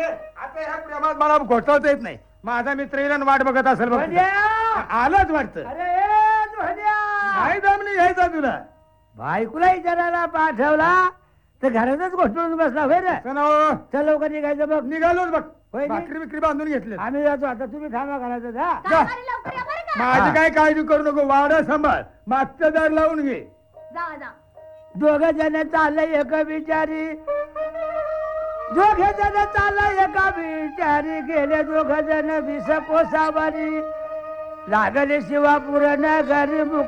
आता ह्या प्रेमात मला घोटाळता येत नाही. माझा मित्र येईल आणि वाट बघत असेल बघ. आलाच वाटतं. नाही दमनी घ्यायचा तुला. बायकोला विचारायला पाठवला तर घरातच घोषणून बसला होय रे. चल लवकर निघायचं बघ. निघालोच बघ. होय नी? भाकरी बिकरी बांधून घेतले. आम्ही जातो आता, तुम्ही थांबा घराचं जा. कारभारी लवकर या बरं का? माझी काय काळजी करू नको. वाडा सांभाळ. मागचं दार लावून घे. जा जा. दोघ जण चाललंय एका बिचारी, दोघ जण चाललंय एका बिचारी, गेले दोघ जण विष कोसावारी, लागले शिवापूर नगरी.